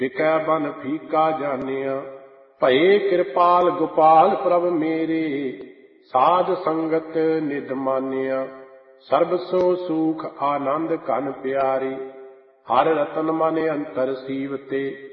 ਵਿਕੈ ਬਨ ਫੀਕਾ ਜਾਣਿਆ। ਭਏ ਕਿਰਪਾਲ ਗੋਪਾਲ ਪ੍ਰਭ ਮੇਰੇ, ਸਾਧ ਸੰਗਤ ਨਿਧ ਮਾਨਿਆ। ਸਰਬ ਸੋ ਸੂਖ ਆਨੰਦ ਘਨ ਪਿਆਰੇ, ਹਰ ਰਤਨ ਮਨ ਅੰਤਰ ਸੀਵਤੇ।